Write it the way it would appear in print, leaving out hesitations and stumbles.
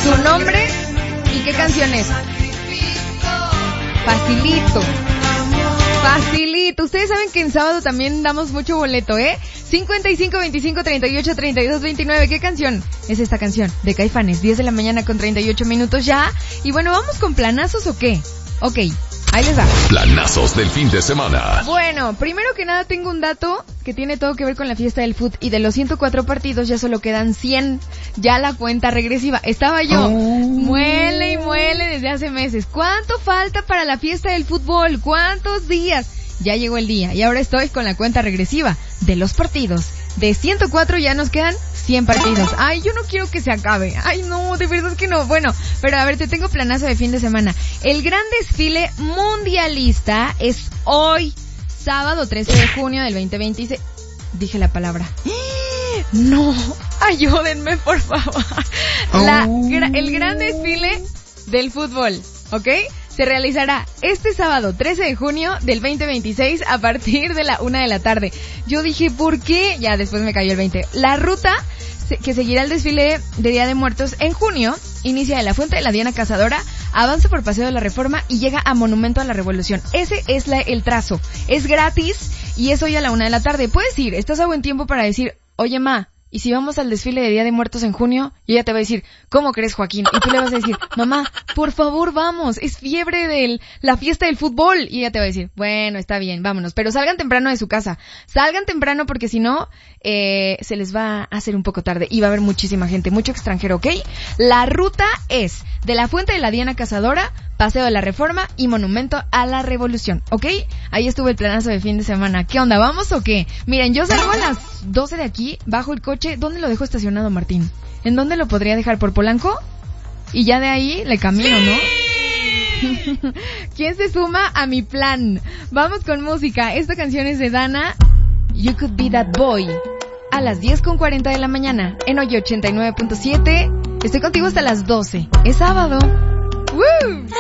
su nombre y qué canción es. Facilito. Facilito. Ustedes saben que en sábado también damos mucho boleto, 55 25 38 32 29. ¿Qué canción? Es esta canción de Caifanes. 10 de la mañana con 38 minutos ya. Y bueno, ¿vamos con planazos o qué? Ok, ahí les va. Planazos del fin de semana. Bueno, primero que nada tengo un dato que tiene todo que ver con la fiesta del fútbol. Y de los 104 partidos ya solo quedan 100. Ya la cuenta regresiva. Estaba yo muele y muele desde hace meses. ¿Cuánto falta para la fiesta del fútbol? ¿Cuántos días? Ya llegó el día y ahora estoy con la cuenta regresiva de los partidos. De 104 ya nos quedan 100 partidos. Ay, yo no quiero que se acabe. Ay, no, de verdad que no. Bueno, pero a ver, te tengo planazo de fin de semana. El gran desfile mundialista es hoy, sábado 13 de junio del 2026. Dije la palabra. No, ayúdenme, por favor. El gran desfile del fútbol, ¿ok? Se realizará este sábado 13 de junio del 2026 a partir de la 1 de la tarde. Yo dije, ¿por qué? Ya después me cayó el 20. La ruta que seguirá el desfile de Día de Muertos en junio inicia de la Fuente de la Diana Cazadora, avanza por Paseo de la Reforma y llega a Monumento a la Revolución. Ese es el trazo. Es gratis y es hoy a la 1 de la tarde. Puedes ir, estás a buen tiempo para decir, oye, ma, ¿y si vamos al desfile de Día de Muertos en junio? Y ella te va a decir, ¿cómo crees, Joaquín? Y tú le vas a decir, mamá, por favor, vamos, es fiebre de la fiesta del fútbol. Y ella te va a decir, bueno, está bien, vámonos. Pero salgan temprano de su casa. Salgan temprano porque si no, se les va a hacer un poco tarde. Y va a haber muchísima gente, mucho extranjero, ¿ok? La ruta es de la Fuente de la Diana Cazadora, Paseo de la Reforma y Monumento a la Revolución, ¿ok? Ahí estuvo el planazo de fin de semana. ¿Qué onda? ¿Vamos o qué? Miren, yo salgo a las 12 de aquí, bajo el coche. ¿Dónde lo dejo estacionado, Martín? ¿En dónde lo podría dejar? ¿Por Polanco? Y ya de ahí le camino, ¿no? ¿Quién se suma a mi plan? Vamos con música. Esta canción es de Dana, You Could Be That Boy. A las 10:40 de la mañana, en Hoy 89.7. Estoy contigo hasta las 12. Es sábado. ¡Woo!